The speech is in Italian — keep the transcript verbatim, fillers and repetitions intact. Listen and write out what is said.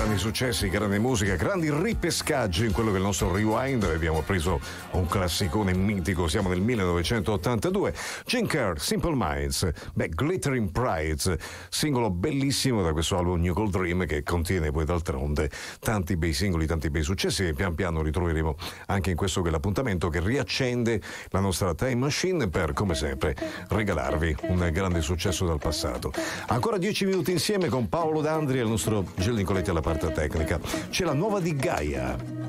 grandi successi, grande musica, grandi ripescaggi in quello che è il nostro rewind. Abbiamo preso un classicone mitico, siamo nel millenovecentottantadue. Gene Kerr, Simple Minds, beh, Glittering Prides, singolo bellissimo da questo album New Gold Dream, che contiene poi d'altronde tanti bei singoli, tanti bei successi, e pian piano ritroveremo anche in questo che è l'appuntamento che riaccende la nostra time machine per, come sempre, regalarvi un grande successo dal passato. Ancora dieci minuti insieme con Paolo D'Andri e il nostro Gil Nicoletti alla parte tecnica. C'è la nuova di Gaia.